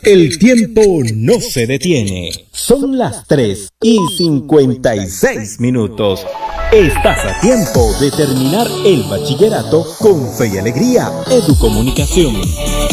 El tiempo no se detiene. Son las 3:56. Estás a tiempo de terminar el bachillerato con fe y alegría. Educomunicación.